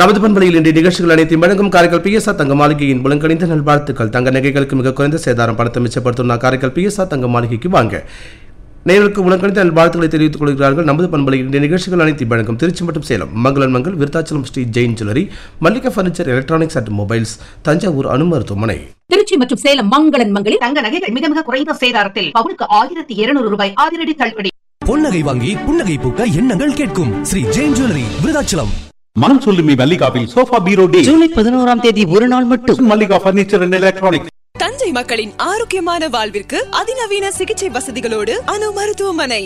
நமது பண்பலையில் இன்றைய நிகழ்ச்சிகள் அனைத்தையும் வழங்கும் காரைக்கால் பிஎஸ்ஆர் தங்க மாளிகையின் முழங்கணிந்த நல்வாழ்த்துக்கள். தங்க நகைகளுக்கு மிக குறைந்த சேதாரம், பணத்தை மிச்சப்படுத்தும் காரைக்கால் பிஎஸ்ஆர் தங்க மாளிகைக்கு வாங்க. நேயர்களுக்கு முழங்கணிந்த நல்வாழ்த்துக்களை தெரிவித்துக் கொள்கிறார்கள். நமது பண்பலையில் இன்றைய நிகழ்ச்சிகள் அனைத்தையும் வழங்கும் திருச்சி மற்றும் சேலம் மங்களன் Mangal, Virudhachalam Sri Jain jewellery, Mallika furniture, electronics and mobiles, Thanjavur அணு மருத்துவமனை. திருச்சி மற்றும் சேலம் மங்களன் மங்களில் தங்க நகைகள் மிக மிக குறைந்த சேதாரத்தில் பவுனுக்கு 1200 ரூபாய் அதிரடி தள்ளுபடி. பொன்னகை வாங்கி புன்னகை பூக்க எண்ணங்கள் கேட்கும் ஸ்ரீ ஜெயின் ஜுவல்லரி, விருத்தாச்சலம். மனம் சொல்லுமி மல்லிகாவில் சோஃபா பீரோ டே ஜூலை 11ஆம் தேதி ஒரு நாள் மட்டும். Mallika furniture and electronics. Thanjai மக்களின் ஆரோக்கியமான வாழ்விற்கு அதிநவீன சிகிச்சை வசதிகளோடு அணு மருத்துவமனை.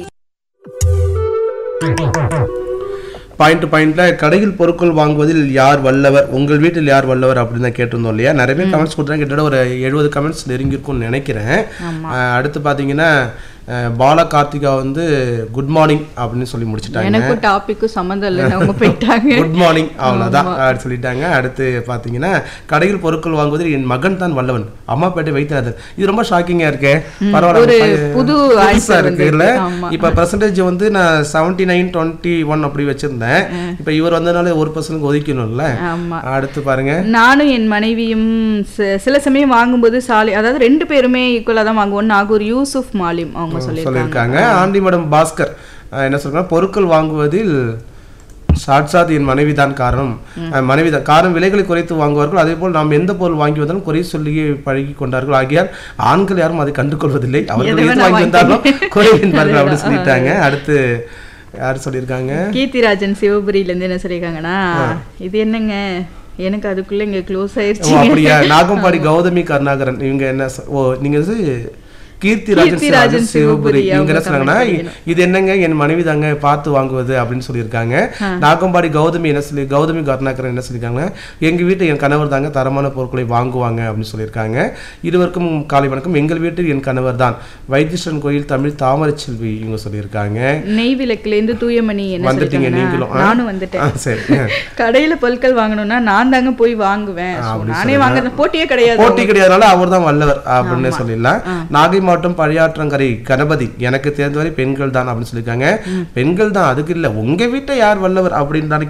பாயிண்ட்ல கடையில் பொருட்கள் வாங்குவதில் யார் வல்லவர், உங்கள் வீட்டில் யார் வல்லவர் அப்படின்னு தான் கேட்டிருந்தோம் இல்லையா. நிறைய பேர் கமெண்ட்ஸ் கொடுத்தாங்க. கிட்டத்தட்ட ஒரு 70 கமெண்ட்ஸ் நெருங்கியிருக்கும்னு நினைக்கிறேன். அடுத்து பார்த்தீங்கன்னா பாலா கார்த்திகா வந்து குட் மார்னிங் அப்படின்னு சொல்லி முடிச்சுட்டாங்க. எனக்கு டாபிக்கு சம்மந்தம் இல்லை, அவங்க போயிட்டாங்க. குட் மார்னிங் அவ்வளோதான் அப்படின்னு சொல்லிட்டாங்க. அடுத்து பார்த்தீங்கன்னா கடையில் பொருட்கள் வாங்குவதில் என் மகன் தான் வல்லவன், அம்மாப்பேட்டை வைத்தியநாதன். இது ரொம்ப ஷாக்கிங்கா இருக்கு. பரவாயில்ல, புது இருக்கு இல்ல. இப்ப பெர்சன்டேஜ் வந்து நான் 79-21 அப்படி வச்சிருந்தேன். இப்ப இவர் வந்ததுனால 1% ஒதுக்கணும்ல. அடுத்து பாருங்க, நானும் என் மனைவியும் சில சமயம் வாங்கும்போது அதாவது 2 பேருமே ஈக்குவலா தான் வாங்குவோம். நாகூர் யூசுப் மாலிம் அவங்க சொல்லியிருக்காங்க. ஆண்டி மேடம் பாஸ்கர் என்ன சொல்றாங்க, பொருட்கள் வாங்குவதில் சாட்சாத் என் மனைவிதான் காரணம். மனைவிதான் காரணம். விலைகளை குறைத்து வாங்குவார்கள். அதே போல் நாம் எந்த பொருள் வாங்கி வந்தாலும் குறை சொல்லியே பழகி கொண்டார்கள். ஆகியால் ஆண்கள் யாரும் அதை கண்டுகொள்வதில்லை. அவர்கள் எது வாங்கி வந்தாலும் குறை என்பார்கள் அப்படின்னு சொல்லிட்டாங்க. அடுத்து யாரு சொல்லியிருக்காங்க, கீர்த்திராஜன் சிவபுரியில இருந்து என்ன சொல்லியிருக்காங்கன்னா, இது என்னங்க எனக்கு அதுக்குள்ள இங்க க்ளோஸ் ஆயிருச்சு. அப்படியா? நாகம்பாடி கௌதமி கருணாகரன் இவங்க என்ன, நீங்க கீர்த்திராஜன் சிவபுரி இவங்க என்ன சொன்னாங்கன்னா, இது என்னங்க என் மனைவி தாங்க பார்த்து வாங்குவது அப்படின்னு சொல்லியிருக்காங்க. நாகம்பாடி கௌதமி கருணாகரன் என்ன சொல்லியிருக்காங்க, எங்க வீட்டு என் கணவர் தாங்க தரமான பொருட்களை வாங்குவாங்க அப்படின்னு சொல்லியிருக்காங்க. இருவருக்கும் காலை வணக்கம். எங்கள் வீட்டில் என் கணவர் தான். வைத்தீஸ்வரன் கோயில் தமிழ் தாமரை செல்வி இவங்க சொல்லியிருக்காங்க. நெய்விளக்குல இருந்து தூயமணி வந்துட்டீங்க நீங்களும். நானும் வந்துட்டேன். சரி, கடையில பொருட்கள் வாங்கணும்னா நான் தாங்க போய் வாங்குவேன், நானே வாங்குறது போட்டி கிடையாதுனால அவர் தான் வல்லவர் அப்படின்னு சொல்லிடலாம். நாகை மாவட்டம் பழையாற்றங்கரை கணபதி, எனக்கு தெரிந்தவரை பெண்கள் தான் அப்படின்னு சொல்லியிருக்காங்க. பெண்கள் தான், அதுக்கு இல்ல உங்க வீட்டை யார் வல்லவர் அப்படின்னு